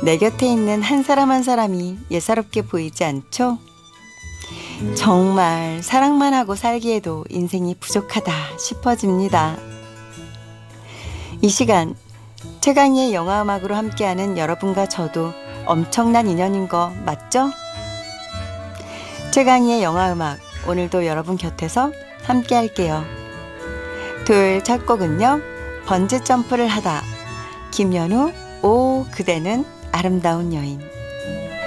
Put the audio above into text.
내 곁에 있는 한 사람 한 사람이 예사롭게 보이지 않죠? 정말 사랑만 하고 살기에도 인생이 부족하다 싶어집니다. 이 시간 최강희의 영화음악으로 함께하는 여러분과 저도 엄청난 인연인 거 맞죠? 최강희의 영화음악, 오늘도 여러분 곁에서 함께 할게요. 토요일 첫 곡은요, 번지점프를 하다, 김연우 오 그대는 아름다운 여인.